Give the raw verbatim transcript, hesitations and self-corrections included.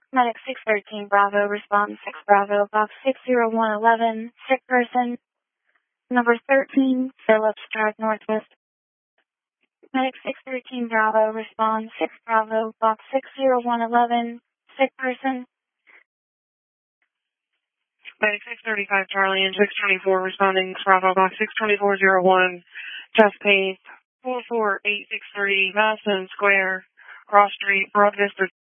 Medic six thirteen Bravo, respond six Bravo, box six zero one eleven, sick person. Number thirteen, Phillips Drive Northwest. Medic six thirteen Bravo, respond six Bravo, box six zero one eleven, sick person. Medic six thirty-five Charlie and six twenty-four responding Bravo, box six twenty-four oh one, chest pain, four four eight six three, Madison Square, Cross Street, Broad Vista.